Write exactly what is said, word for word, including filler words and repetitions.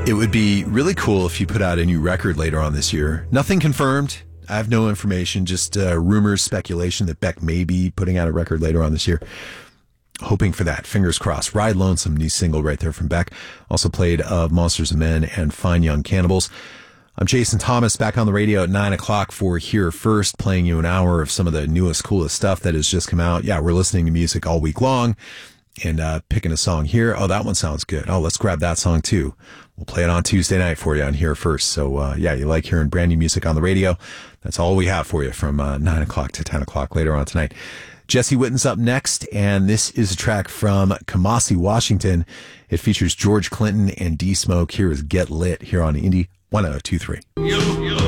It would be really cool if you put out a new record later on this year. Nothing confirmed. I have no information, just uh, rumors, speculation that Beck may be putting out a record later on this year. Hoping for that. Fingers crossed. Ride Lonesome, new single right there from Beck. Also played of Monsters of Men and Fine Young Cannibals. I'm Jason Thomas, back on the radio at nine o'clock for Here First, playing you an hour of some of the newest, coolest stuff that has just come out. Yeah, we're listening to music all week long and uh, picking a song here. Oh, that one sounds good. Oh, let's grab that song too. We'll play it on Tuesday night for you on Here First. So, uh, yeah, you like hearing brand new music on the radio. That's all we have for you from uh, nine o'clock to ten o'clock later on tonight. Jesse Witten's up next, and this is a track from Kamasi Washington. It features George Clinton and D-Smoke. Here is Get Lit here on Indie one oh two three. Yo, yo.